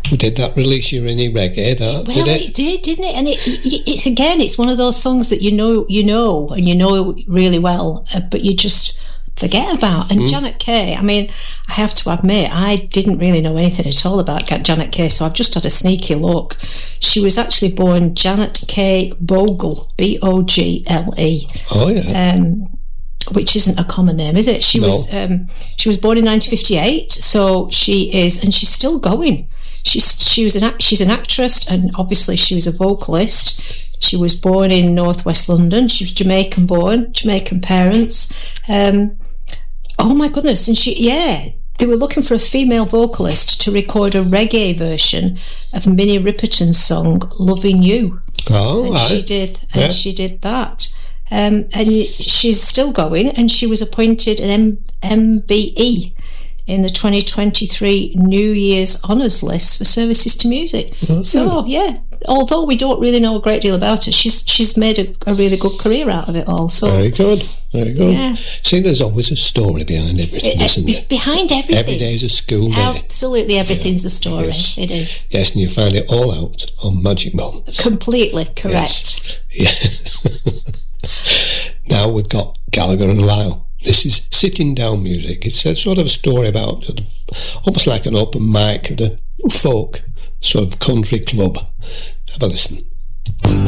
Did that release you any reggae? Did it? It did, didn't it? And it's again, it's one of those songs that you know, and you know really well, but you just forget about. And Janet Kay, I mean, I have to admit, I didn't really know anything at all about Janet Kay, so I've just had a sneaky look. She was actually born Janet Kay Bogle, Bogle. Oh yeah. Which isn't a common name, is it? She was born in 1958, so she is, and she's still going. She's an actress, and obviously she was a vocalist. She was born in northwest London. She was Jamaican born, Jamaican parents. Oh my goodness! And they were looking for a female vocalist to record a reggae version of Minnie Riperton's song "Loving You." Oh, and right. she did, and she did that. And she's still going, and she was appointed an MBE in the 2023 New Year's Honours List for services to music. Okay. So, although we don't really know a great deal about her, she's made a really good career out of it all. So very good. Yeah. See, there's always a story behind everything, isn't there? Behind everything. Every day's a school day. Absolutely, everything's a story. Yes. It is. Yes, and you find it all out on Magic Moments. Completely correct. Yes. Yeah. Now we've got Gallagher and Lyle. This is sitting down music. It's a sort of a story about almost like an open mic at a folk sort of country club. Have a listen.